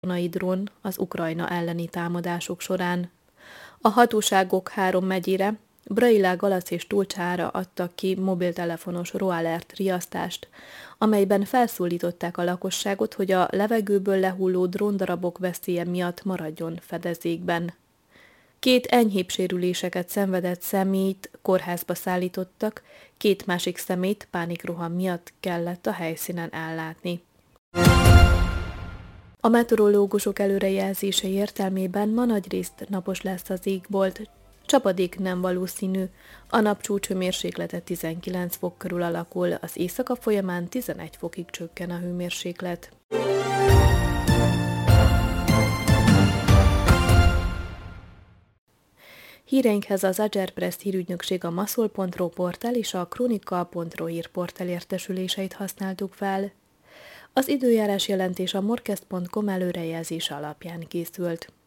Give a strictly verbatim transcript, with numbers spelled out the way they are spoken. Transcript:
katonai drón az Ukrajna elleni támadások során. A hatóságok három megyére, Brailá, Galac és Tulcsára adtak ki mobiltelefonos RoAlert riasztást, amelyben felszólították a lakosságot, hogy a levegőből lehulló dróndarabok veszélye miatt maradjon fedezékben. Két enyhébb sérüléseket szenvedett személyt kórházba szállítottak, két másik személyt pánikroham miatt kellett a helyszínen ellátni. A meteorológusok előrejelzései értelmében ma nagyrészt napos lesz az égbolt, csapadék nem valószínű, a nap csúcshőmérséklete tizenkilenc fok körül alakul, az éjszaka folyamán tizenegy fokig csökken a hőmérséklet. Híreinkhez az Agerpress hírügynökség, a maszol pont ro portál és a kronika pont ro hírportál értesüléseit használtuk fel. Az időjárás jelentés a morkest pont com előrejelzése alapján készült.